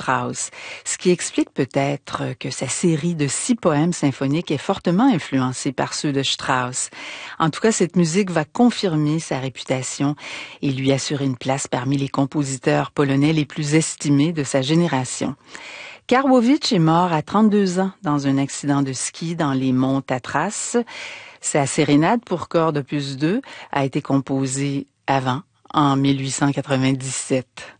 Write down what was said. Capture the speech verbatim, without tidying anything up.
Strauss, ce qui explique peut-être que sa série de six poèmes symphoniques est fortement influencée par ceux de Strauss. En tout cas, cette musique va confirmer sa réputation et lui assurer une place parmi les compositeurs polonais les plus estimés de sa génération. Karłowicz est mort à trente-deux ans dans un accident de ski dans les monts Tatras. Sa sérénade pour cordes opus deux a été composée avant, en mille huit cent quatre-vingt-dix-sept.